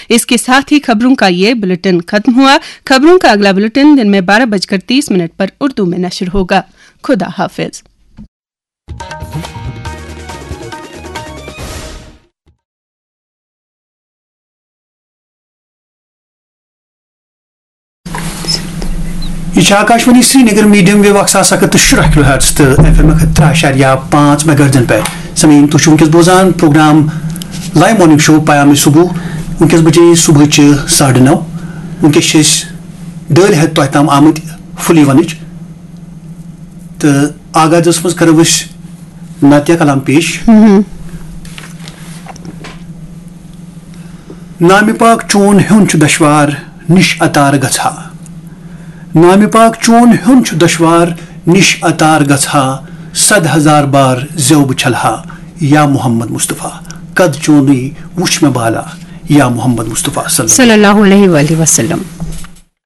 इसके साथ ही खबरों का ये बुलेटिन खत्म हुआ। खबरों का अगला बुलेटिन दिन में 12:30 पर उर्दू में नशर होगा। खुदा हाफिज। यह Akashvani Srinagar medium wave 107.7 kilohertz तो FM 3.5 मेगाहर्ट्ज पे समीन तो वनकस बोजान प्रोग्राम लाइव मॉर्निंग शो पायाम सुबह वनकस बजे सुबह 9:30 वनकस दल है तो तम आमद फुली वन तो आगाज मज करो नातिया कलाम पेश। नाम पाक चोन हुन दशवार निश अतार गछा, नाम पाक चोन हुन दशवार निश अतार गछा, 100,000 बार ज़ेब छलहा या मोहम्मद मुस्तफ़ा, कद चोनी वुश में बाला या मोहम्मद मुस्तफ़ा सल्लल्लाहु अलैहि वसल्लम।